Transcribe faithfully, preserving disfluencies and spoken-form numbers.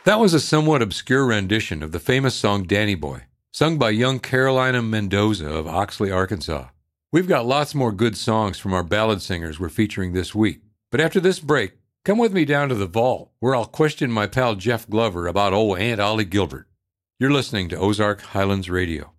That was a somewhat obscure rendition of the famous song Danny Boy, sung by young Carolina Mendoza of Oxley, Arkansas. We've got lots more good songs from our ballad singers we're featuring this week. But after this break, come with me down to the vault, where I'll question my pal Jeff Glover about old Aunt Ollie Gilbert. You're listening to Ozark Highlands Radio.